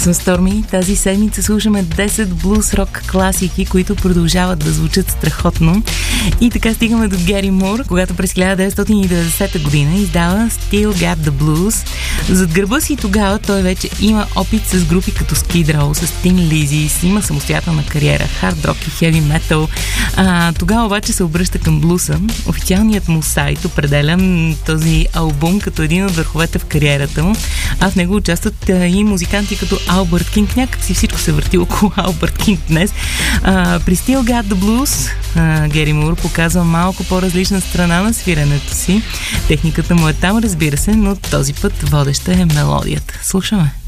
Аз съм Stormy. Тази седмица слушаме 10 блуз-рок класики, които продължават да звучат страхотно. И така стигаме до Гери Мур, когато през 1990 година издава Still Got The Blues. Зад гърба си тогава той вече има опит с групи като Skid Row, с Tin Lizzy, има самостоятелна кариера, хард рок и хеви метал. Тогава обаче се обръща към блуса. Официалният му сайт определя този албум като един от върховете в кариерата му, а в него участват и музиканти като Албърт Кинг. Някак си всичко се върти около Албърт Кинг днес. При Still Got The Blues Гери Мур показва малко по-различна страна на свиренето си. Техниката му е там, разбира се, но този път водеща е мелодията. Слушаме.